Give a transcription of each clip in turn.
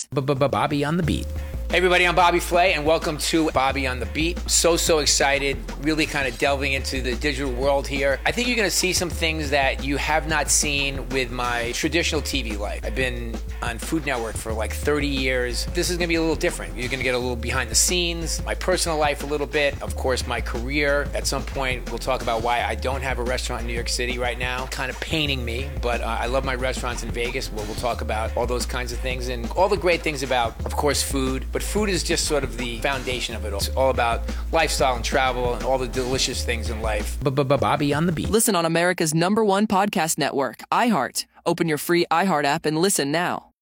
Bobby on the Beat. Hey everybody, I'm Bobby Flay, and welcome to Bobby on the Beat. So excited, really kind of delving into the digital world here. I think you're going to see some things that you have not seen with my traditional TV life. I've been on Food Network for like 30 years. This is going to be a little different. You're going to get a little behind the scenes, my personal life a little bit, of course my career. At some point, we'll talk about why I don't have a restaurant in New York City right now. Kind of paining me, but I love my restaurants in Vegas. We'll talk about all those kinds of things and all the great things about, of course, food. But food is just sort of the foundation of it all. It's all about lifestyle and travel and all the delicious things in life. Bobby on the Beat. Listen on America's #1 podcast network, iHeart. Open your free iHeart app and listen now.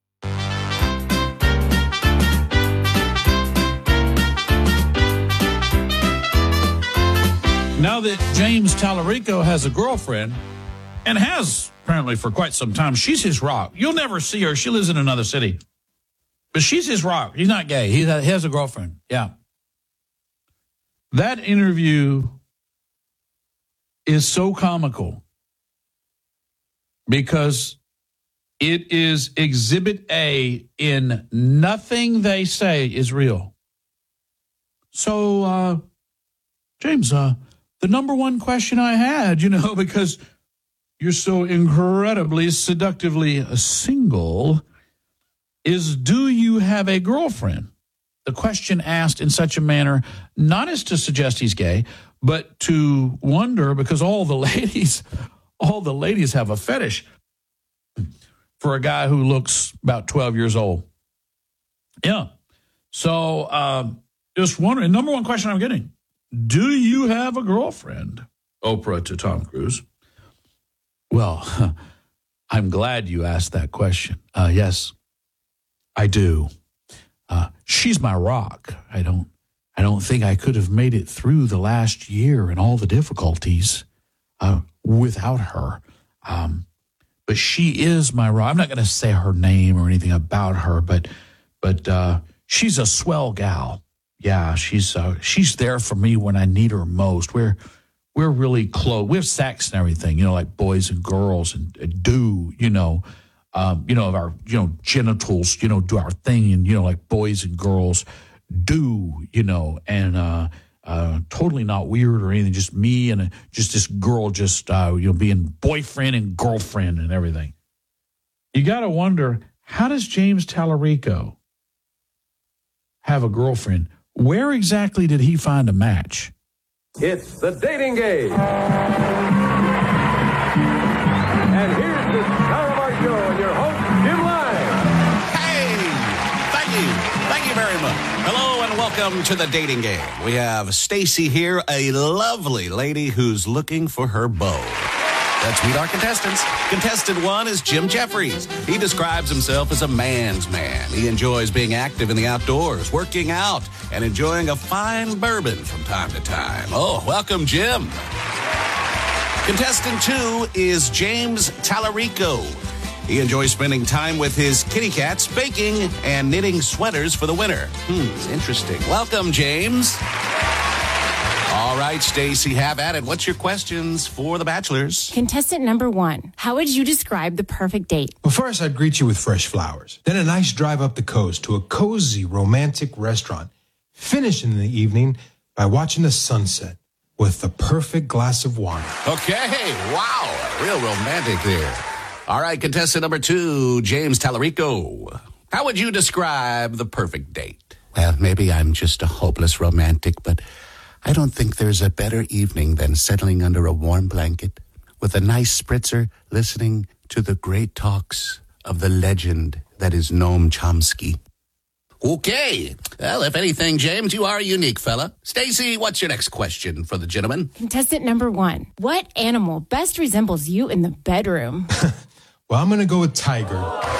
Now that James Tallarico has a girlfriend, and has apparently for quite some time, she's his rock. You'll never see her. She lives in another city. But she's his rock. He's not gay. He has a girlfriend. Yeah. That interview is so comical because it is Exhibit A in nothing they say is real. So, James, the #1 question I had, because you're so incredibly seductively single, is do you have a girlfriend? The question asked in such a manner, not as to suggest he's gay, but to wonder, because all the ladies have a fetish for a guy who looks about 12 years old. Yeah. So just wondering, #1 question I'm getting, do you have a girlfriend? Oprah to Tom Cruise. Well, I'm glad you asked that question. Yes, I do. She's my rock. I don't think I could have made it through the last year and all the difficulties without her. But she is my rock. I'm not going to say her name or anything about her, but she's a swell gal. Yeah, she's there for me when I need her most. We're really close. We have sex and everything, like boys and girls and do, of our, genitals, do our thing and, like boys and girls do, and totally not weird or anything, just me and just this girl just, being boyfriend and girlfriend and everything. You got to wonder, how does James Tallarico have a girlfriend? Where exactly did he find a match? It's the dating game. And here's the star of our show and your host, Jim Lyons. Hey, thank you very much. Hello and welcome to the dating game. We have Stacy here, a lovely lady who's looking for her beau. Let's meet our contestants. Contestant 1 is Jim Jeffries. He describes himself as a man's man. He enjoys being active in the outdoors, working out, and enjoying a fine bourbon from time to time. Oh, welcome, Jim. Contestant 2 is James Tallarico. He enjoys spending time with his kitty cats, baking, and knitting sweaters for the winter. Interesting. Welcome, James. All right, Stacy, have at it. What's your questions for the bachelors? Contestant number 1, how would you describe the perfect date? Well, first, I'd greet you with fresh flowers. Then a nice drive up the coast to a cozy, romantic restaurant. Finish in the evening by watching the sunset with the perfect glass of wine. Okay, wow, real romantic there. All right, contestant number 2, James Tallarico. How would you describe the perfect date? Well, maybe I'm just a hopeless romantic, but I don't think there's a better evening than settling under a warm blanket with a nice spritzer, listening to the great talks of the legend that is Noam Chomsky. Okay. Well, if anything, James, you are a unique fella. Stacy, what's your next question for the gentleman? Contestant number 1, what animal best resembles you in the bedroom? Well, I'm going to go with tiger.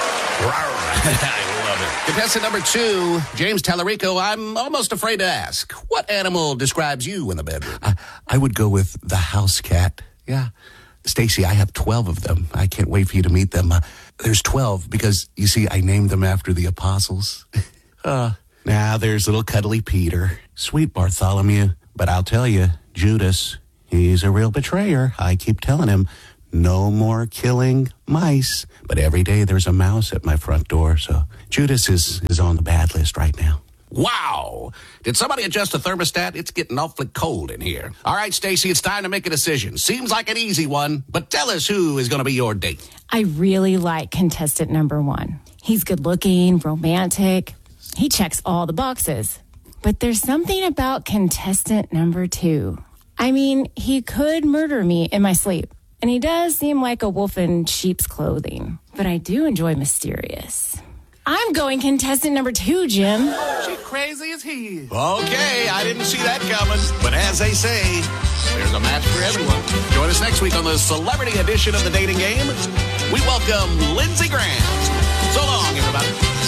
I love it. Contestant number 2, James Tallarico. I'm almost afraid to ask. What animal describes you in the bedroom? I would go with the house cat. Yeah. Stacy, I have 12 of them. I can't wait for you to meet them. There's 12 because, you see, I named them after the apostles. Now there's little cuddly Peter, sweet Bartholomew. But I'll tell you, Judas, he's a real betrayer. I keep telling him, no more killing mice. But every day there's a mouse at my front door, so Judas is on the bad list right now. Wow! Did somebody adjust the thermostat? It's getting awfully cold in here. All right, Stacy, it's time to make a decision. Seems like an easy one, but tell us who is going to be your date. I really like contestant number 1. He's good looking, romantic. He checks all the boxes. But there's something about contestant number 2. I mean, he could murder me in my sleep. And he does seem like a wolf in sheep's clothing. But I do enjoy mysterious. I'm going contestant number 2, Jim. She crazy as he is. Okay, I didn't see that coming. But as they say, there's a match for everyone. Join us next week on the celebrity edition of the dating game. We welcome Lindsey Graham. So long, everybody.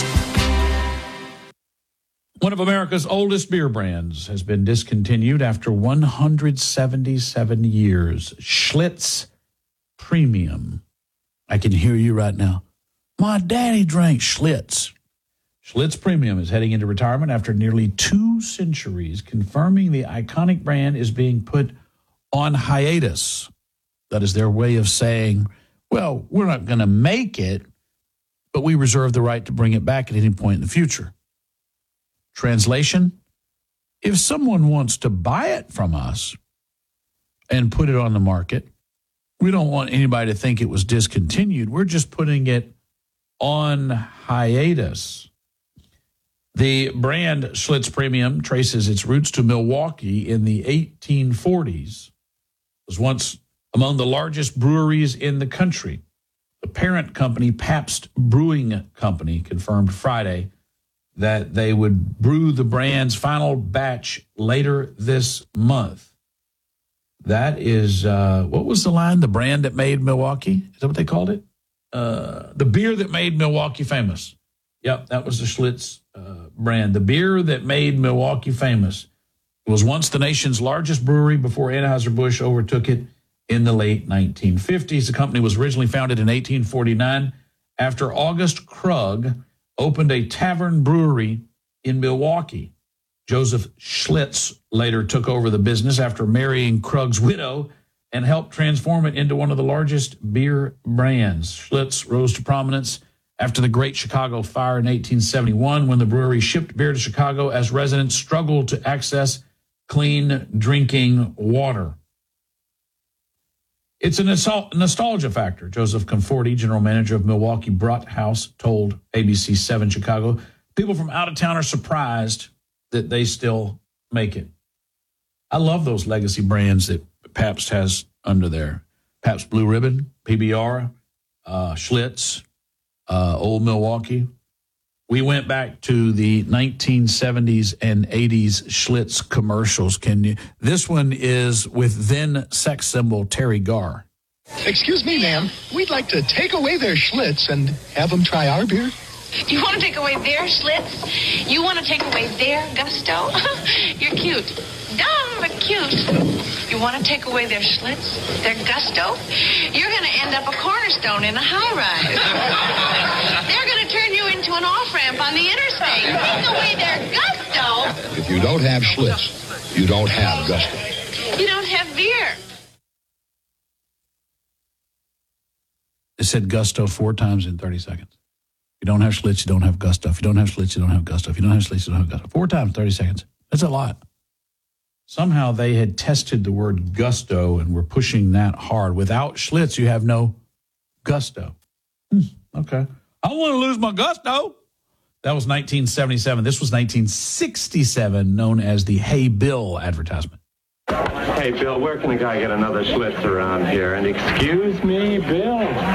One of America's oldest beer brands has been discontinued after 177 years. Schlitz Premium. I can hear you right now. My daddy drank Schlitz. Schlitz Premium is heading into retirement after nearly 2 centuries, confirming the iconic brand is being put on hiatus. That is their way of saying, well, we're not going to make it, but we reserve the right to bring it back at any point in the future. Translation, if someone wants to buy it from us and put it on the market, we don't want anybody to think it was discontinued. We're just putting it on hiatus. The brand Schlitz Premium traces its roots to Milwaukee in the 1840s. It was once among the largest breweries in the country. The parent company, Pabst Brewing Company, confirmed Friday that they would brew the brand's final batch later this month. That is, what was the line? The brand that made Milwaukee? Is that what they called it? The beer that made Milwaukee famous. Yep, that was the Schlitz brand. The beer that made Milwaukee famous. It was once the nation's largest brewery before Anheuser-Busch overtook it in the late 1950s. The company was originally founded in 1849 after August Krug opened a tavern brewery in Milwaukee. Joseph Schlitz later took over the business after marrying Krug's widow and helped transform it into one of the largest beer brands. Schlitz rose to prominence after the Great Chicago Fire in 1871, when the brewery shipped beer to Chicago as residents struggled to access clean drinking water. It's a nostalgia factor, Joseph Conforti, general manager of Milwaukee Brat House, told ABC 7 Chicago. People from out of town are surprised that they still make it. I love those legacy brands that Pabst has under there. Pabst Blue Ribbon, PBR, Schlitz, Old Milwaukee. We went back to the 1970s and 80s Schlitz commercials. This one is with then sex symbol Terry Garr. Excuse me, ma'am. We'd like to take away their Schlitz and have them try our beer. You want to take away their Schlitz? You want to take away their gusto? You're cute. Dumb, but cute. You want to take away their Schlitz, their gusto? You're going to end up a cornerstone in a high-rise. They're going to turn you into an off-ramp on the interstate. Take away their gusto. If you don't have Schlitz, you don't have gusto. You don't have beer. It said gusto 4 times in 30 seconds. If you don't have Schlitz, you don't have gusto. If you don't have Schlitz, you don't have gusto. If you don't have Schlitz, you don't have gusto. 4 times, 30 seconds. That's a lot. Somehow they had tested the word gusto and were pushing that hard. Without Schlitz, you have no gusto. Okay. I don't want to lose my gusto. That was 1977. This was 1967, known as the Hey Bill advertisement. Hey, Bill, where can a guy get another Schlitz around here? And excuse me, Bill.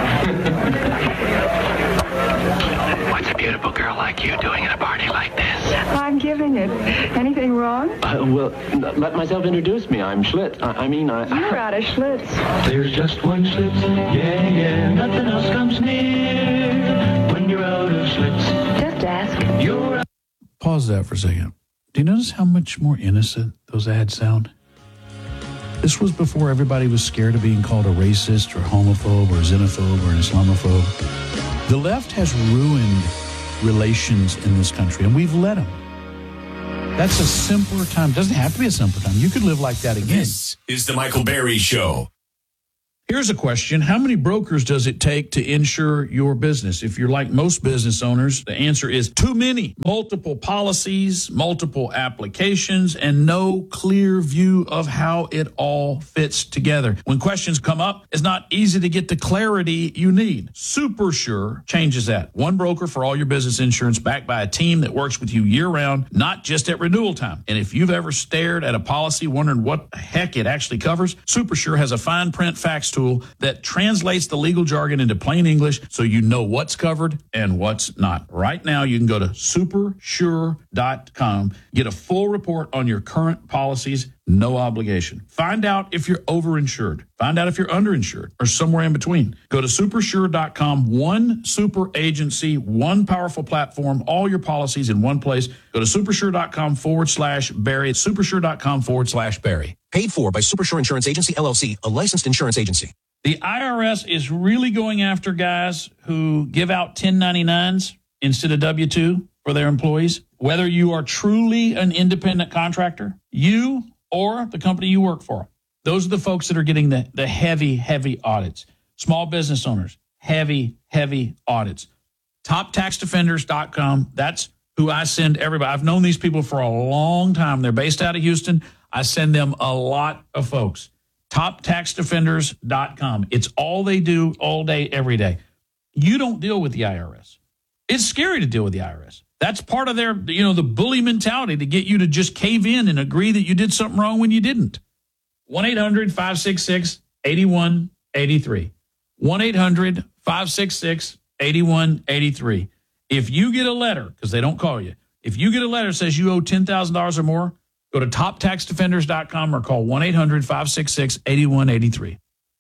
What's a beautiful girl like you doing at a party like this? I'm giving it. Anything wrong? Well, let myself introduce me. I'm Schlitz. You're out of Schlitz. There's just one Schlitz. Yeah, yeah. Nothing else comes near when you're out of Schlitz. Just ask. Pause that for a second. Do you notice how much more innocent those ads sound? This was before everybody was scared of being called a racist or homophobe or xenophobe or an Islamophobe. The left has ruined relations in this country, and we've let them. That's a simpler time. It doesn't have to be a simpler time. You could live like that again. This is the Michael Berry Show. Here's a question. How many brokers does it take to insure your business? If you're like most business owners, the answer is too many. Multiple policies, multiple applications, and no clear view of how it all fits together. When questions come up, it's not easy to get the clarity you need. SuperSure changes that. One broker for all your business insurance, backed by a team that works with you year-round, not just at renewal time. And if you've ever stared at a policy wondering what the heck it actually covers, SuperSure has a fine print facts tool that translates the legal jargon into plain English so you know what's covered and what's not. Right now, you can go to supersure.com, get a full report on your current policies, no obligation. Find out if you're overinsured. Find out if you're underinsured or somewhere in between. Go to supersure.com, one super agency, one powerful platform, all your policies in one place. Go to supersure.com/Barry. Supersure.com/Barry. Paid for by Supersure Insurance Agency, LLC, a licensed insurance agency. The IRS is really going after guys who give out 1099s instead of W-2 for their employees. Whether you are truly an independent contractor, you or the company you work for, those are the folks that are getting the heavy audits. Small business owners, heavy audits. TopTaxDefenders.com, that's who I send everybody. I've known these people for a long time. They're based out of Houston. I send them a lot of folks. TopTaxDefenders.com. It's all they do all day, every day. You don't deal with the IRS. It's scary to deal with the IRS. That's part of their, the bully mentality to get you to just cave in and agree that you did something wrong when you didn't. 1-800-566-8183. 1-800-566-8183. If you get a letter, because they don't call you, if you get a letter that says you owe $10,000 or more, go to TopTaxDefenders.com or call 1-800-566-8183.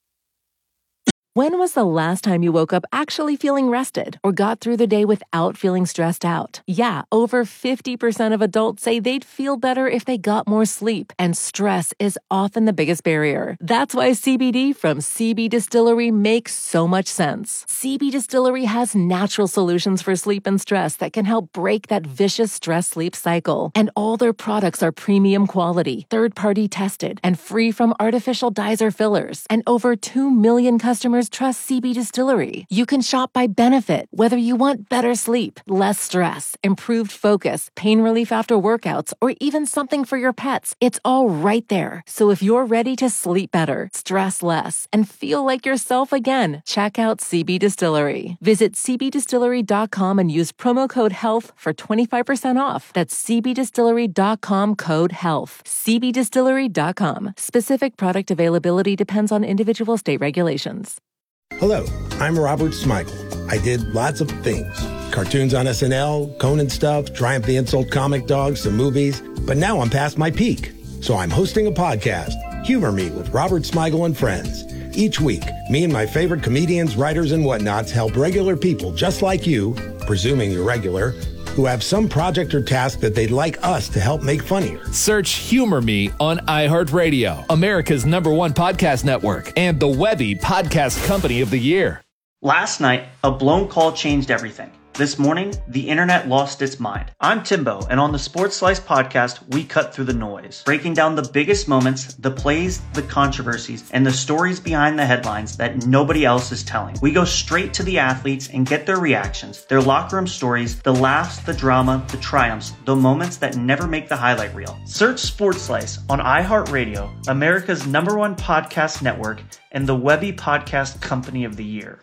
When was the last time you woke up actually feeling rested or got through the day without feeling stressed out? Yeah, over 50% of adults say they'd feel better if they got more sleep, and stress is often the biggest barrier. That's why CBD from CB Distillery makes so much sense. CB Distillery has natural solutions for sleep and stress that can help break that vicious stress-sleep cycle. And all their products are premium quality, third-party tested, and free from artificial dyes or fillers. And over 2 million customers trust CB Distillery. You can shop by benefit, whether you want better sleep, less stress, improved focus, pain relief after workouts, or even something for your pets. It's all right there. So if you're ready to sleep better, stress less, and feel like yourself again, check out CB Distillery. Visit cbdistillery.com and use promo code HEALTH for 25% off. That's cbdistillery.com, code HEALTH. cbdistillery.com. Specific product availability depends on individual state regulations. Hello, I'm Robert Smigel. I did lots of things. Cartoons on SNL, Conan stuff, Triumph the Insult comic dog, some movies. But now I'm past my peak. So I'm hosting a podcast, Humor Me with Robert Smigel and Friends. Each week, me and my favorite comedians, writers, and whatnots help regular people just like you, presuming you're regular, who have some project or task that they'd like us to help make funnier. Search Humor Me on iHeartRadio, America's #1 podcast network, and the Webby Podcast Company of the Year. Last night, a blown call changed everything. This morning, the internet lost its mind. I'm Timbo, and on the Sports Slice podcast, we cut through the noise, breaking down the biggest moments, the plays, the controversies, and the stories behind the headlines that nobody else is telling. We go straight to the athletes and get their reactions, their locker room stories, the laughs, the drama, the triumphs, the moments that never make the highlight reel. Search Sports Slice on iHeartRadio, America's #1 podcast network, and the Webby Podcast Company of the Year.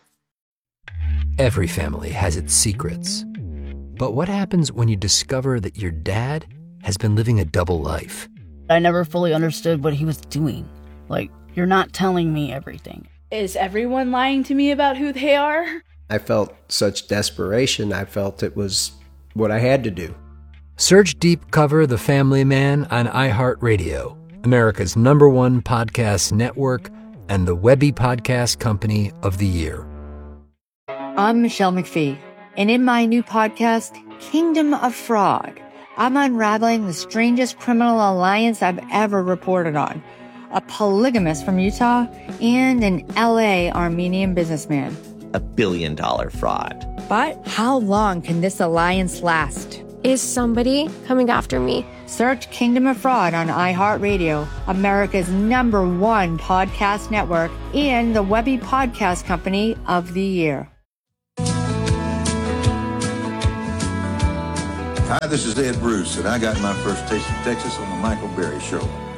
Every family has its secrets. But what happens when you discover that your dad has been living a double life? I never fully understood what he was doing. Like, you're not telling me everything. Is everyone lying to me about who they are? I felt such desperation. I felt it was what I had to do. Search Deep Cover The Family Man on iHeartRadio, America's #1 podcast network, and the Webby Podcast Company of the Year. I'm Michelle McPhee, and in my new podcast, Kingdom of Fraud, I'm unraveling the strangest criminal alliance I've ever reported on. A polygamist from Utah and an LA Armenian businessman. $1 billion fraud. But how long can this alliance last? Is somebody coming after me? Search Kingdom of Fraud on iHeartRadio, America's #1 podcast network, and the Webby Podcast Company of the Year. Hi, this is Ed Bruce, and I got my first taste of Texas on the Michael Berry Show.